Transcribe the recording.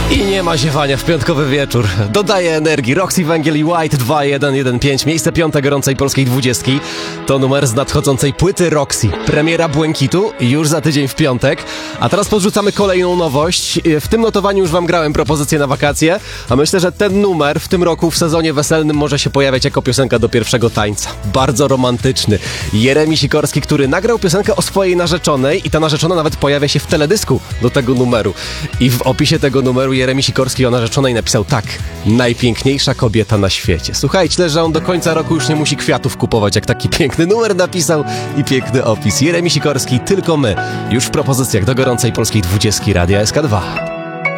I nie ma ziewania w piątkowy wieczór. Dodaje energii. Roxy Węgiel i White 2115. Miejsce piąte gorącej polskiej 20. To numer z nadchodzącej płyty Roxy. Premiera Błękitu już za tydzień w piątek. A teraz podrzucamy kolejną nowość. W tym notowaniu już wam grałem propozycję na wakacje, a myślę, że ten numer w tym roku w sezonie weselnym może się pojawiać jako piosenka do pierwszego tańca. Bardzo romantyczny. Jeremi Sikorski, który nagrał piosenkę o swojej narzeczonej i ta narzeczona nawet pojawia się w teledysku do tego numeru. I w opisie tego numeru Jeremi Sikorski o narzeczonej napisał tak: najpiękniejsza kobieta na świecie. Słuchajcie, że on do końca roku już nie musi kwiatów kupować, jak taki piękny numer napisał i piękny opis. Jeremi Sikorski, Tylko my. Już w propozycjach do gorącej polskiej 20 Radia SK2.